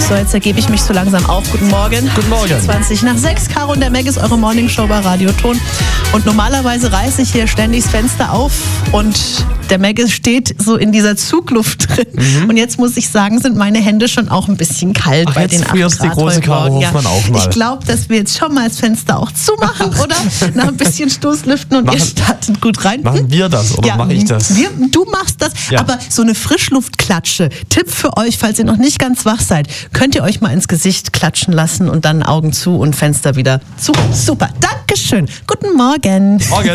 So, jetzt ergebe ich mich so langsam auf. Guten Morgen. Guten Morgen. 20 nach 6. Caro und der Meg ist eure Morningshow bei Radioton. Und normalerweise reiße ich hier ständig das Fenster auf und der Meg steht so in dieser Zugluft drin. Und jetzt muss ich sagen, sind meine Hände schon auch ein bisschen kalt bei den 8 Grad die große Caro Hofmann auch mal. Ich glaube, dass wir jetzt schon mal das Fenster auch zumachen, oder? Nach ein bisschen Stoßlüften und ihr startet gut rein. Machen wir das oder mache ich das? Du machst das, aber so eine Frischluftklatsche. Tipp für euch, falls ihr noch nicht ganz wach seid, könnt ihr euch mal ins Gesicht klatschen lassen und dann Augen zu und Fenster wieder zu. Super, Dankeschön. Guten Morgen. Morgen.